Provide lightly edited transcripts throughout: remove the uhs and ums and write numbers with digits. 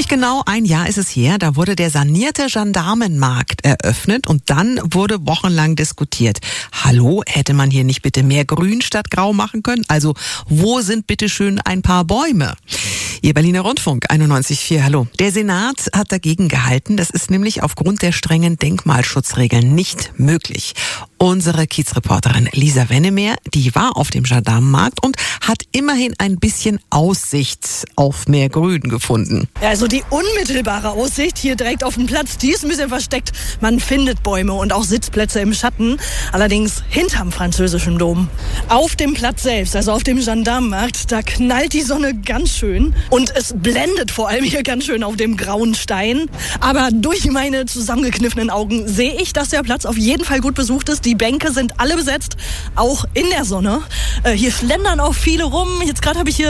Ziemlich genau ein Jahr ist es her, da wurde der sanierte Gendarmenmarkt eröffnet und dann wurde wochenlang diskutiert. Hallo, hätte man hier nicht bitte mehr Grün statt Grau machen können? Also, wo sind bitte schön ein paar Bäume? Ihr Berliner Rundfunk 91.4, hallo. Der Senat hat dagegen gehalten, das ist nämlich aufgrund der strengen Denkmalschutzregeln nicht möglich. Unsere Kiezreporterin Lisa Wennemeer, die war auf dem Gendarmenmarkt und hat immerhin ein bisschen Aussicht auf mehr Grün gefunden. Ja, also die unmittelbare Aussicht hier direkt auf dem Platz, die ist ein bisschen versteckt. Man findet Bäume und auch Sitzplätze im Schatten, allerdings hinterm französischen Dom. Auf dem Platz selbst, also auf dem Gendarmenmarkt, da knallt die Sonne ganz schön und es blendet vor allem hier ganz schön auf dem grauen Stein. Aber durch meine zusammengekniffenen Augen sehe ich, dass der Platz auf jeden Fall gut besucht ist. Die Bänke sind alle besetzt, auch in der Sonne. Hier schlendern auch viele rum. Jetzt gerade habe ich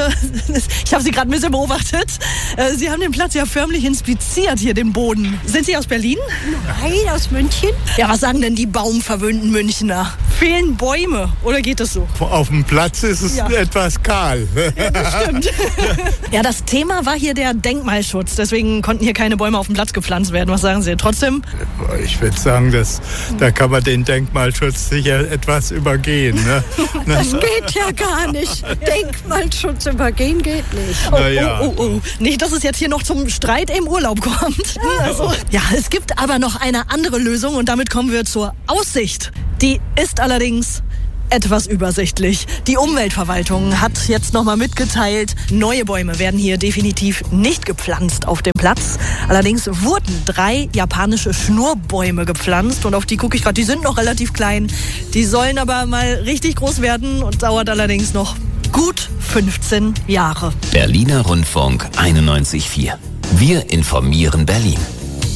Sie gerade ein bisschen beobachtet. Sie haben den Platz ja förmlich inspiziert, hier den Boden. Sind Sie aus Berlin? Nein, aus München. Ja, was sagen denn die baumverwöhnten Münchner? Fehlen Bäume oder geht es so? Auf dem Platz ist es etwas kahl. Ja, das stimmt. Ja, das Thema war hier der Denkmalschutz. Deswegen konnten hier keine Bäume auf dem Platz gepflanzt werden. Was sagen Sie? Trotzdem? Ich würde sagen, da kann man den Denkmalschutz sicher etwas übergehen. Ne? Das geht ja gar nicht. Denkmalschutz übergehen geht nicht. Oh. Nicht, dass es jetzt hier noch zum Streit im Urlaub kommt. Also, ja, es gibt aber noch eine andere Lösung und damit kommen wir zur Aussicht. Die ist allerdings etwas übersichtlich. Die Umweltverwaltung hat jetzt nochmal mitgeteilt, neue Bäume werden hier definitiv nicht gepflanzt auf dem Platz. Allerdings wurden 3 japanische Schnurrbäume gepflanzt und auf die gucke ich gerade, die sind noch relativ klein. Die sollen aber mal richtig groß werden und dauert allerdings noch gut 15 Jahre. Berliner Rundfunk 91.4. Wir informieren Berlin.